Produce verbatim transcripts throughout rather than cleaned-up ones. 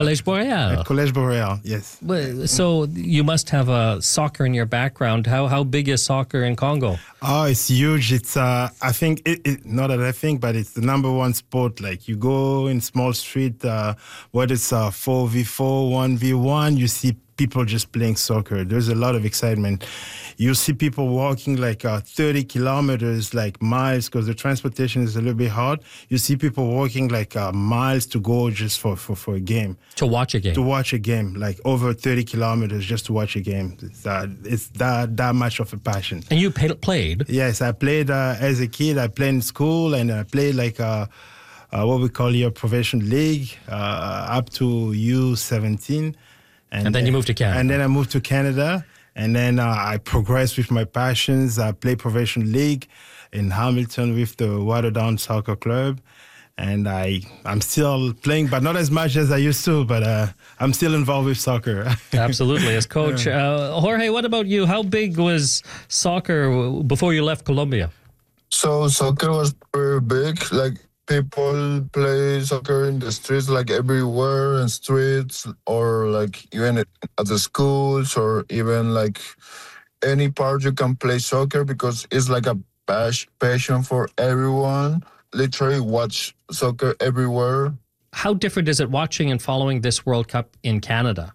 Collège Boreal. At Collège Boreal, yes. Well, so you must have a soccer in your background. How how big is soccer in Congo? Oh, it's huge. It's uh, I think it, it, not that I think, but it's the number one sport. Like you go in small street, uh, whether it's uh, four v four, one v one, you see people just playing soccer. There's a lot of excitement. You see people walking like uh, thirty kilometers, like miles, because the transportation is a little bit hard. You see people walking like uh, miles to go just for, for, for a game. To watch a game. To watch a game, like over thirty kilometers just to watch a game. It's, uh, it's that, that much of a passion. And you pay, played? Yes, I played uh, as a kid. I played in school and I played like uh, uh, what we call your professional league uh, up to U seventeen. And, and then you moved to Canada. And then I moved to Canada. And then uh, I progressed with my passions. I played professional league in Hamilton with the Waterdown Soccer Club. And I, I'm still playing, but not as much as I used to, but uh, I'm still involved with soccer. Absolutely, as coach. Uh, Jorge, what about you? How big was soccer before you left Colombia? So soccer was very big. Like people play soccer in the streets, like everywhere in streets, or like even at the schools, or even like any part you can play soccer because it's like a pas- passion for everyone. Literally watch soccer everywhere. How different is it watching and following this World Cup in Canada?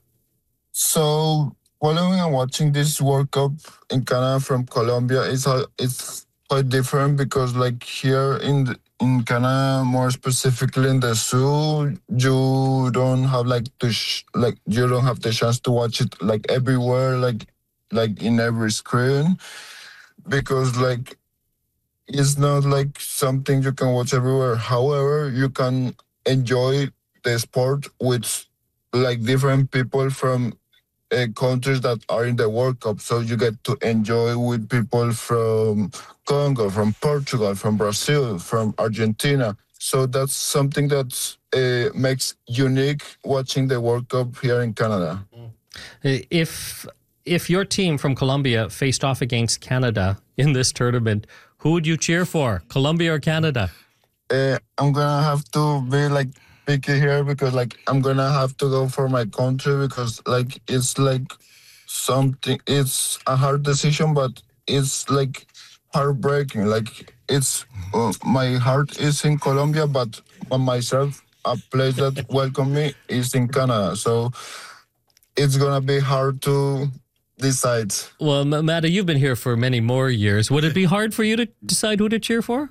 So following and watching this World Cup in Canada from Colombia is a, it's quite different because like here in the, in Canada, more specifically in the zoo, you don't have like to sh- like you don't have the chance to watch it like everywhere, like like in every screen, because like it's not like something you can watch everywhere. However, you can enjoy the sport with like different people from uh, countries that are in the World Cup. So you get to enjoy with people from Congo, from Portugal, from Brazil, from Argentina. So that's something that uh, makes unique watching the World Cup here in Canada. If if your team from Colombia faced off against Canada in this tournament, who would you cheer for, Colombia or Canada? Uh, I'm gonna have to be like picky here because like I'm gonna have to go for my country because like it's like something. It's a hard decision, but it's like heartbreaking. Like it's uh, my heart is in Colombia, but on myself, a place that welcome me is in Canada. So it's gonna be hard to decide. Well, Mada, you've been here for many more years. Would it be hard for you to decide who to cheer for?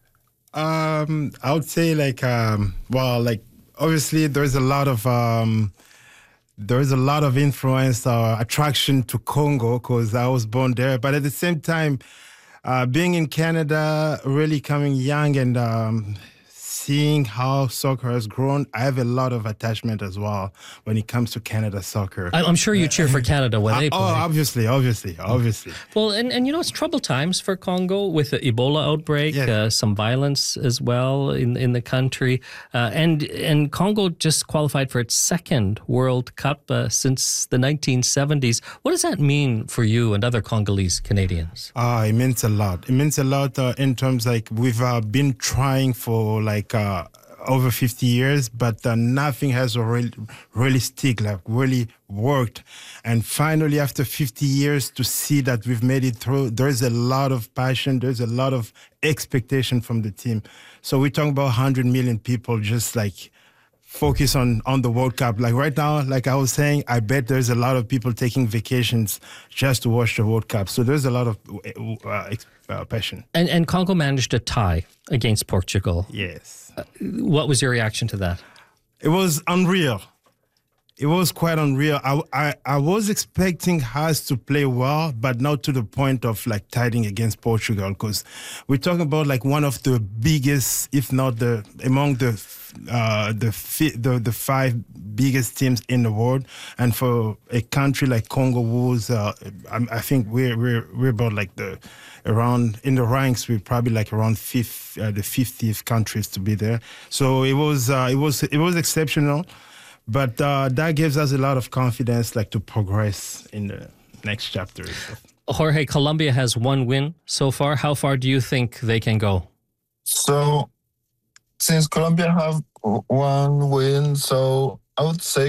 Um, I would say like, um, well, like obviously there's a lot of um, there's a lot of influence or attraction to Congo because I was born there. But at the same time, uh, being in Canada, really coming young and um, seeing how soccer has grown, I have a lot of attachment as well when it comes to Canada soccer. I'm sure you cheer for Canada when they play. Oh, obviously, obviously, obviously. Well, and, and you know, it's troubled times for Congo with the Ebola outbreak, Yes. uh, some violence as well in, in the country. Uh, and, and Congo just qualified for its second World Cup uh, since the nineteen seventies. What does that mean for you and other Congolese Canadians? Ah, it means a lot. It means a lot uh, in terms like we've uh, been trying for like uh, over fifty years, but uh, nothing has really, really stick, like really worked. And finally, after fifty years, to see that we've made it through, there's a lot of passion, there's a lot of expectation from the team. So we're talking about one hundred million people just like focus on, on the World Cup. Like right now, like I was saying, I bet there's a lot of people taking vacations just to watch the World Cup. So there's a lot of uh, uh, passion. And, and Congo managed a tie against Portugal. Yes. Uh, what was your reaction to that? It was unreal. It was quite unreal. I, I, I was expecting us to play well, but not to the point of like tiding against Portugal, because we're talking about like one of the biggest, if not the among the uh, the, fi- the the five biggest teams in the world. And for a country like Congo, who's uh, I, I think we're we're we're about like the around in the ranks, we're probably like around fifth, uh, the fiftieth countries to be there. So it was uh, it was it was exceptional. But uh, that gives us a lot of confidence, like to progress in the next chapter. Jorge, Colombia has one win so far. How far do you think they can go? So, since Colombia have one win, so I would say